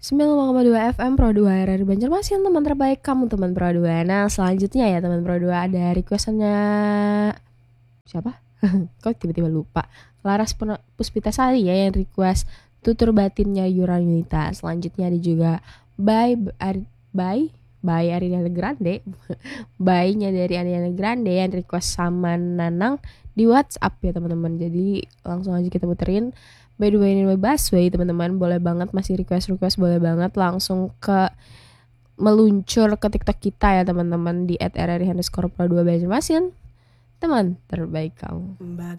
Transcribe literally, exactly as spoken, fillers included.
sembilan puluh koma dua F M Pro dua R R Banjarmasin, teman terbaik kamu teman Pro dua. Nah selanjutnya ya teman Pro dua ada requestannya siapa? Kok tiba-tiba lupa. Laras Puspitasari ya yang request tutur batinnya Yuran Yunita. Selanjutnya ada juga Bye Bye Bye Bye Ariana Grande. Bye-nya dari Ariana Grande yang request sama Nanang di WhatsApp ya teman-teman. Jadi langsung aja kita puterin. By the way, ini Busway teman-teman, boleh banget masih request-request, boleh banget langsung ke meluncur ke TikTok kita ya teman-teman di et r r i underscore pro dua Banjarmasin, teman terbaik kamu.